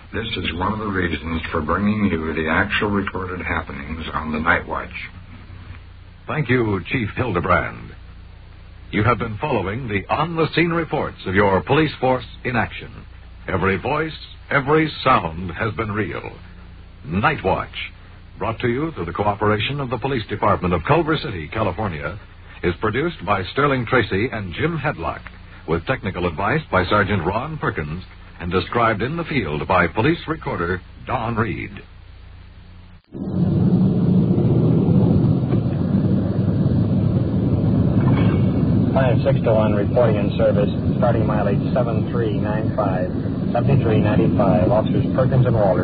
This is one of the reasons for bringing you the actual recorded happenings on the Night Watch. Thank you, Chief Hildebrand. You have been following the on-the-scene reports of your police force in action. Every voice, every sound has been real. Night Watch, brought to you through the cooperation of the Police Department of Culver City, California, is produced by Sterling Tracy and Jim Hedlock, with technical advice by Sergeant Ron Perkins, and described in the field by police recorder Don Reed. 5601 reporting in service, starting mileage 7395, 7395, officers Perkins and Walter.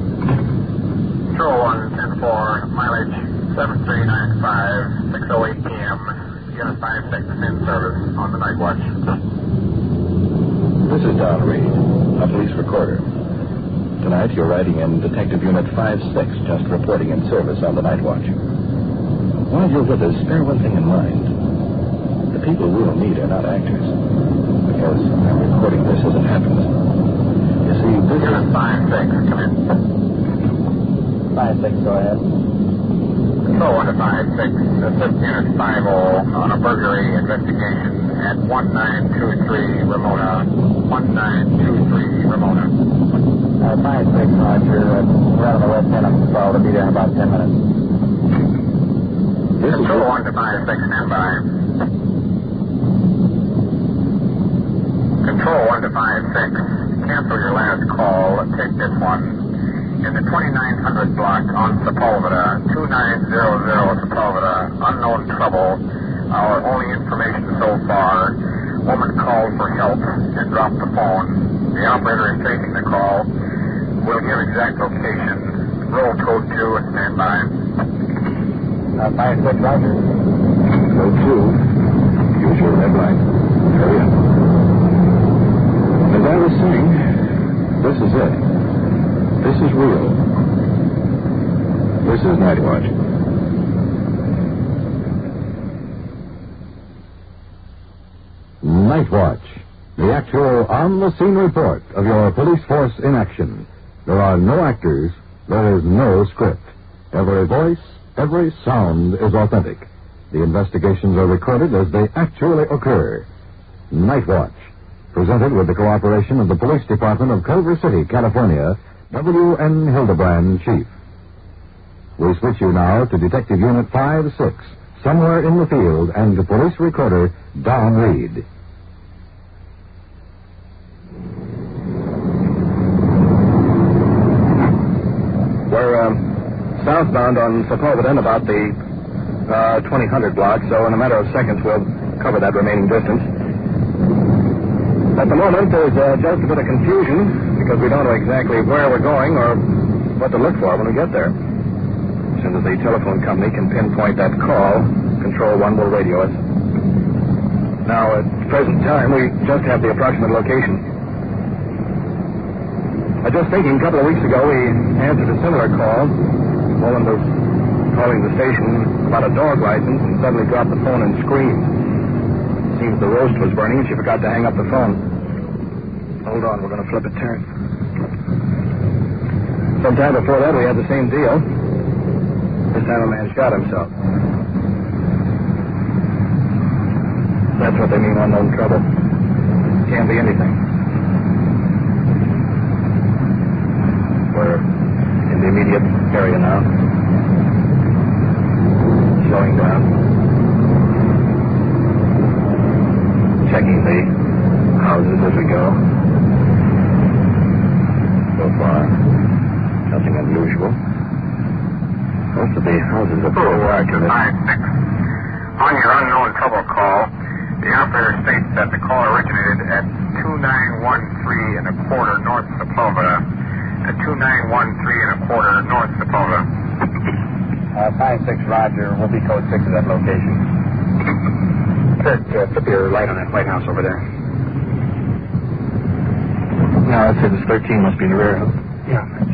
201-10-4, mileage 7395, 6:08 p.m., unit 56 in service on the Night Watch. This is Don Reed, a police recorder. Tonight you're riding in Detective Unit 56, just reporting in service on the Night Watch. While you're with us, bear one thing in mind. The people we'll meet are not actors, because I'm recording this as it happens. You see, this Unit 56, come in. 56, go ahead. Control 1 to 56, assist Unit 50 on a burglary investigation at 1923 Ramona. 1923 Ramona. 56, Roger. We're on the west end of the patrol. We'll be there in about 10 minutes. Control 1 to 56, stand by. Control 1 to 56, cancel your last call. Take this one. In the 2900 block on Sepulveda, 2900 Sepulveda, unknown trouble. Our only information so far, woman called for help and dropped the phone. The operator is taking the call. We'll give exact location. Roll code 2 and stand by. 56, Roger. Code 2. Use your red light. Hurry up. As I was saying, this is it. This is real. This is Night Watch. Night Watch, the actual on-the-scene report of your police force in action. There are no actors. There is no script. Every voice, every sound is authentic. The investigations are recorded as they actually occur. Night Watch, presented with the cooperation of the Police Department of Culver City, California, W.N. Hildebrand, Chief. We switch you now to Detective Unit 56, somewhere in the field, and the police recorder, Don Reed. We're southbound on Sepulveda in about the 2000 block, so in a matter of seconds we'll cover that remaining distance. At the moment, there's just a bit of confusion because we don't know exactly where we're going or what to look for when we get there. As soon as the telephone company can pinpoint that call, Control 1 will radio us. Now, at the present time, we just have the approximate location. I was just thinking, a couple of weeks ago, we answered a similar call. A woman was calling the station about a dog license and suddenly dropped the phone and screamed. Seems the roast was burning and she forgot to hang up the phone. Hold on, we're going to flip a turn. Sometime before that, we had the same deal. This time a man shot himself. That's what they mean, unknown trouble. Can't be anything. We're in the immediate area now. Slowing down. Checking the houses as we go. So far, nothing unusual. Most of the houses are full. Roger, 56. On your unknown trouble call, the operator states that the call originated at 2913 1/4 North Sepulveda. At 2913 1/4 North Sepulveda. 56, Roger. We'll be code 6 of that location. Kirk, flip your light on that White House over there. No, it says 13 must be in the rear. Yeah.